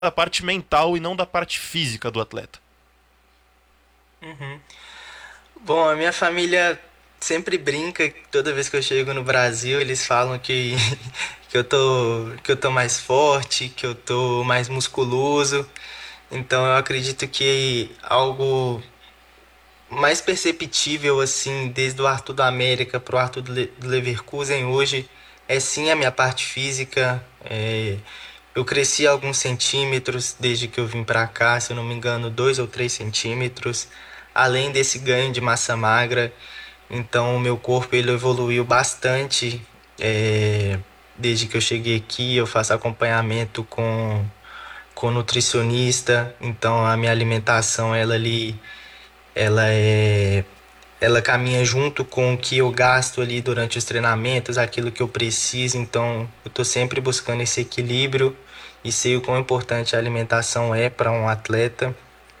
da parte mental e não da parte física do atleta. Uhum. Bom, a minha família sempre brinca, toda vez que eu chego no Brasil, eles falam que, que eu tô mais forte, que eu tô mais musculoso. Então eu acredito que algo mais perceptível, assim, desde o Arthur da América pro Arthur do Leverkusen hoje, é sim a minha parte física. Eu cresci alguns centímetros desde que eu vim para cá, se eu não me engano, 2 ou 3 centímetros, além desse ganho de massa magra. Então, o meu corpo ele evoluiu bastante desde que eu cheguei aqui. Eu faço acompanhamento com nutricionista, então a minha alimentação ela é ela caminha junto com o que eu gasto ali durante os treinamentos, aquilo que eu preciso. Então, eu estou sempre buscando esse equilíbrio e sei o quão importante a alimentação é para um atleta.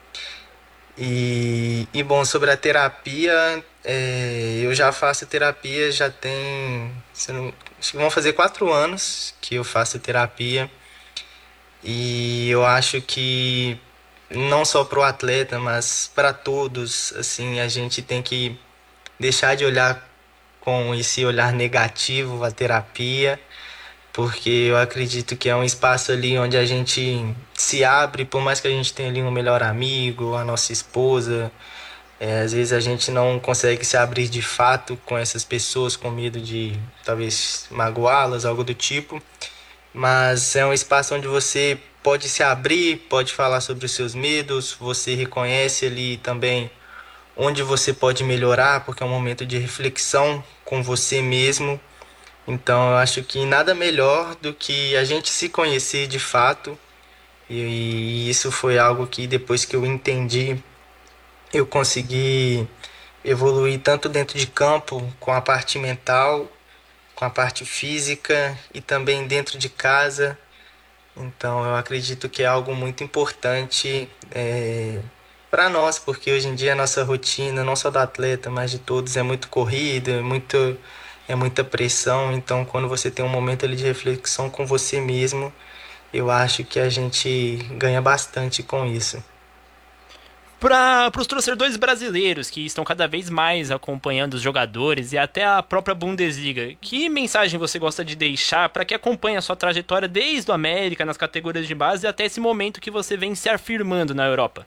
E bom, sobre a terapia, eu já faço terapia, já tem, se não, acho que vão fazer 4 anos que eu faço terapia. E eu acho que não só para o atleta, mas para todos, assim, a gente tem que deixar de olhar com esse olhar negativo a terapia, porque eu acredito que é um espaço ali onde a gente se abre, por mais que a gente tenha ali um melhor amigo, a nossa esposa, às vezes a gente não consegue se abrir de fato com essas pessoas com medo de talvez magoá-las, algo do tipo, mas é um espaço onde você pode se abrir, pode falar sobre os seus medos, você reconhece ali também onde você pode melhorar, porque é um momento de reflexão com você mesmo. Então, eu acho que nada melhor do que a gente se conhecer de fato. E isso foi algo que depois que eu entendi, eu consegui evoluir tanto dentro de campo, com a parte mental, com a parte física e também dentro de casa. Então, eu acredito que é algo muito importante para nós, porque hoje em dia a nossa rotina, não só do atleta, mas de todos, é muito corrida, é muita pressão. Então, quando você tem um momento ali de reflexão com você mesmo, eu acho que a gente ganha bastante com isso. Para os torcedores brasileiros que estão cada vez mais acompanhando os jogadores e até a própria Bundesliga, que mensagem você gosta de deixar para que acompanhe a sua trajetória desde o América, nas categorias de base, até esse momento que você vem se afirmando na Europa?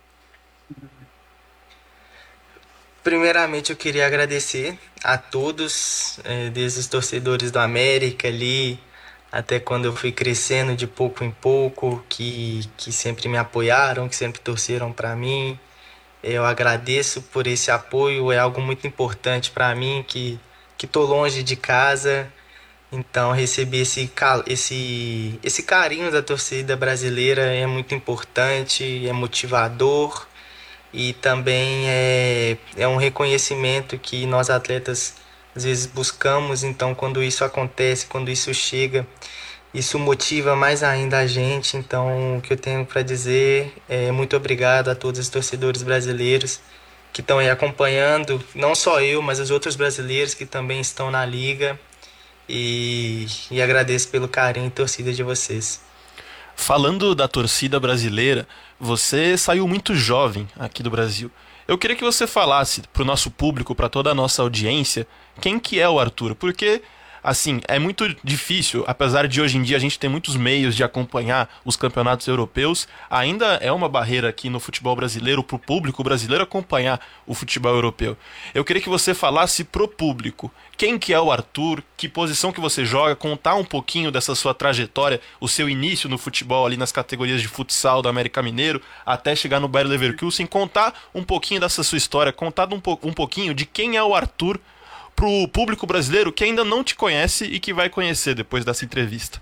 Primeiramente, eu queria agradecer a todos, desde os torcedores do América ali, até quando eu fui crescendo de pouco em pouco, que sempre me apoiaram, que sempre torceram para mim. Eu agradeço por esse apoio, é algo muito importante para mim, que tô longe de casa, então receber esse carinho da torcida brasileira é muito importante, é motivador e também é um reconhecimento que nós atletas às vezes buscamos, então quando isso acontece, quando isso chega, isso motiva mais ainda a gente. Então, o que eu tenho para dizer é muito obrigado a todos os torcedores brasileiros que estão aí acompanhando, não só eu, mas os outros brasileiros que também estão na liga. E agradeço pelo carinho e torcida de vocês. Falando da torcida brasileira, você saiu muito jovem aqui do Brasil. Eu queria que você falasse para o nosso público, para toda a nossa audiência, quem que é o Arthur, porque assim, é muito difícil, apesar de hoje em dia a gente ter muitos meios de acompanhar os campeonatos europeus, ainda é uma barreira aqui no futebol brasileiro para o público brasileiro acompanhar o futebol europeu. Eu queria que você falasse pro público quem que é o Arthur, que posição que você joga, contar um pouquinho dessa sua trajetória, o seu início no futebol ali nas categorias de futsal do América Mineiro, até chegar no Bayer Leverkusen, contar um pouquinho dessa sua história, contar um pouquinho de quem é o Arthur pro público brasileiro que ainda não te conhece e que vai conhecer depois dessa entrevista.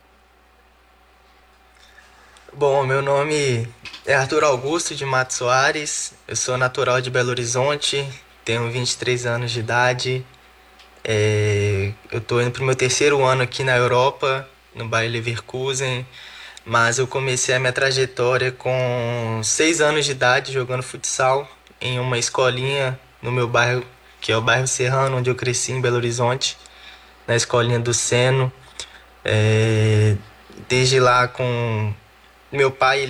Bom, meu nome é Arthur Augusto de Matos Soares, eu sou natural de Belo Horizonte, tenho 23 anos de idade. Eu estou indo para o meu terceiro ano aqui na Europa, no Bayer Leverkusen, mas eu comecei a minha trajetória com 6 anos de idade jogando futsal em uma escolinha no meu bairro, que é o bairro Serrano, onde eu cresci em Belo Horizonte, na escolinha do Seno. É, Desde lá, com Meu pai,